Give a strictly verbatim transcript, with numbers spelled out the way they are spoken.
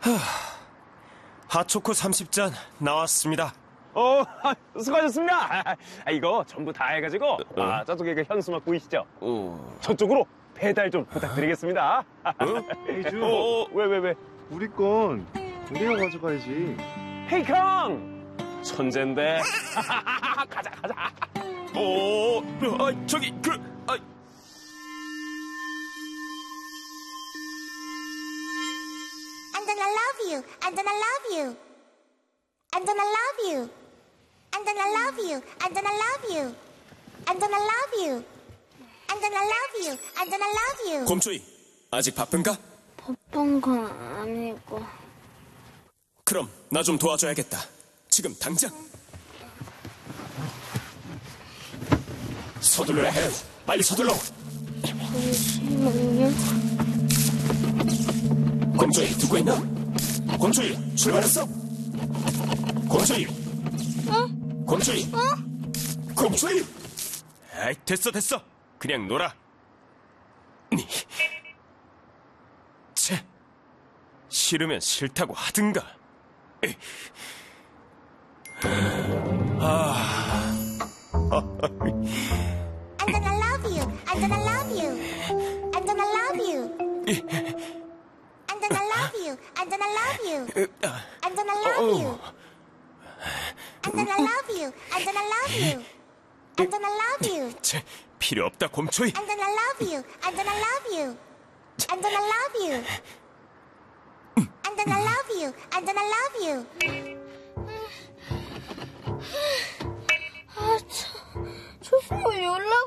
핫초코 삼십 잔 나왔습니다. 어, 수고하셨습니다. 아, 이거 전부 다 해가지고 아, 저쪽에 그 현수막 보이시죠? 어. 저쪽으로 배달 좀 부탁드리겠습니다. 헤이주, 어, 왜, 왜, 왜? 우리 건 우리가 가져가야지. 헤이캉! 천재인데. 가자, 가자. 오, 아, 저기 그, 아, I'm gonna love you. I'm gonna love you. I'm gonna love you. I'm gonna love you. I'm gonna love you. I'm gonna love you. I'm gonna love you. I'm gonna love you. 곰초이 아직 바쁜가? 바쁜 건 아니고. 그럼 나 좀 도와줘야겠다. 지금 당장. 서둘러야 해. 빨리 서둘러. 잠시만요. 곰초이 듣고 있나? 곰초이 출발했어. 곰초이. 어? 곰초이. 어? 곰초이. 아이, 됐어 됐어. 그냥 놀아. 채. 싫으면 싫다고 하든가. 아. I'm gonna love you. I'm gonna love you. I'm gonna love you. I'm gonna love you. I'm gonna love you. I'm gonna love you. I'm gonna love you. I'm gonna love you. I'm gonna love you. 채, 필요 없다 곰초이. I'm gonna love you. I'm gonna love you. I'm gonna love you. I'm gonna love you. I'm gonna love you. 아, 참. 조심히 연락